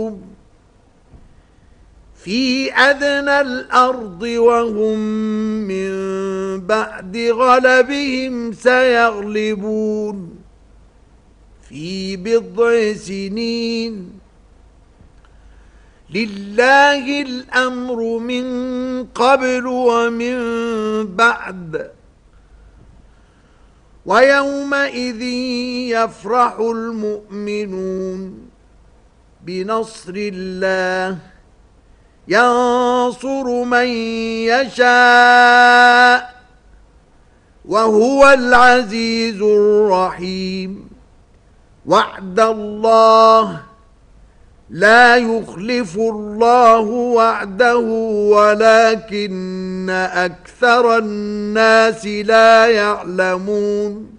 في أدنى الأرض وهم من بعد غلبهم سيغلبون في بضع سنين. لله الأمر من قبل ومن بعد ويومئذ يفرح المؤمنون بنصر الله ينصر من يشاء وهو العزيز الرحيم. وعد الله لا يخلف الله وعده ولكن أكثر الناس لا يعلمون.